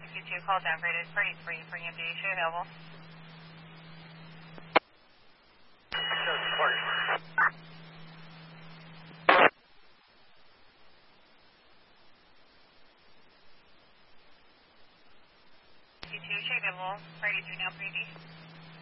52, call down rated freight 3, bring in DH available. Available, ready to now, Brady.